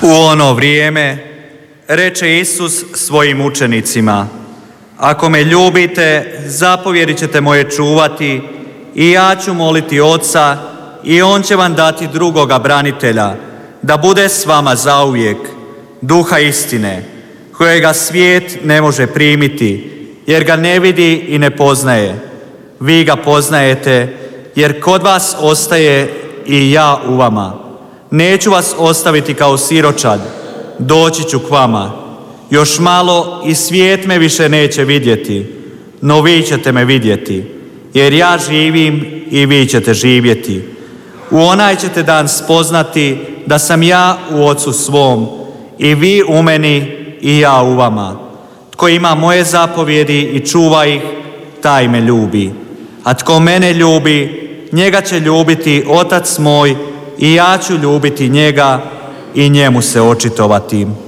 U ono vrijeme reče Isus svojim učenicima: ako me ljubite, zapovjedi ćete moje čuvati i ja ću moliti Oca i on će vam dati drugoga branitelja, da bude s vama zauvijek, Duha istine, kojega svijet ne može primiti, jer ga ne vidi i ne poznaje. Vi ga poznajete, jer kod vas ostaje i ja u vama. Neću vas ostaviti kao siročad, doći ću k vama. Još malo i svijet me više neće vidjeti, no vi ćete me vidjeti, jer ja živim i vi ćete živjeti. U onaj ćete dan spoznati da sam ja u Ocu svom i vi u meni i ja u vama. Tko ima moje zapovjedi i čuva ih, taj me ljubi. A tko mene ljubi, njega će ljubiti Otac moj i ja ću ljubiti njega i njemu se očitovati.